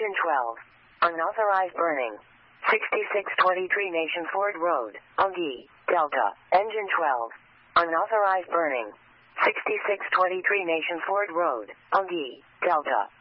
Engine 12. Unauthorized burning. 6623 Nation Ford Road, Ungi, Delta. Engine 12. Unauthorized burning. 6623 Nation Ford Road, Ungi, Delta.